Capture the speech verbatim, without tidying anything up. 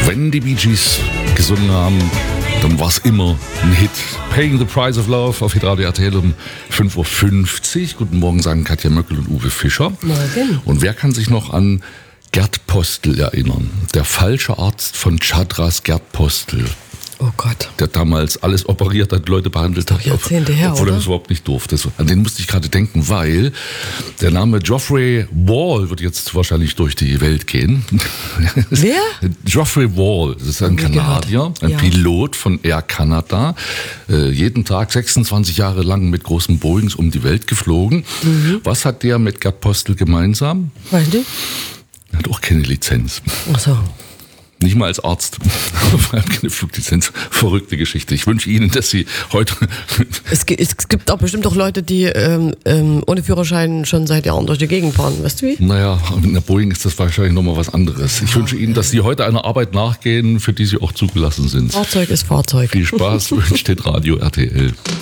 Wenn die Bee Gees gesungen haben, dann war es immer ein Hit. Paying the Price of Love auf Hitradio R T L um fünf Uhr fünfzig. Guten Morgen sagen Katja Möckel und Uwe Fischer. Morgen. Und wer kann sich noch an Gerd Postel erinnern? Der falsche Arzt von Chadras Gerd Postel. Oh Gott. Der damals alles operiert hat, Leute behandelt hat, Jahrzehnte her, obwohl er oder? das überhaupt nicht durfte. An den musste ich gerade denken, weil der Name Geoffrey Wall wird jetzt wahrscheinlich durch die Welt gehen. Wer? Geoffrey Wall, das ist ein Nie Kanadier, gehört. ein Ja. Pilot von Air Canada. Äh, jeden Tag sechsundzwanzig Jahre lang mit großen Boeings um die Welt geflogen. Mhm. Was hat der mit Gerd Postel gemeinsam? Weißt du? Er hat auch keine Lizenz. Ach so. Nicht mal als Arzt. Er hat keine Fluglizenz. Verrückte Geschichte. Ich wünsche Ihnen, dass Sie heute... Es gibt, es gibt auch bestimmt auch Leute, die ähm, ähm, ohne Führerschein schon seit Jahren durch die Gegend fahren. Weißt du wie? Naja, mit einer Boeing ist das wahrscheinlich nochmal was anderes. Ich wünsche Ihnen, dass Sie heute einer Arbeit nachgehen, für die Sie auch zugelassen sind. Fahrzeug ist Fahrzeug. Viel Spaß, wünscht den Radio R T L.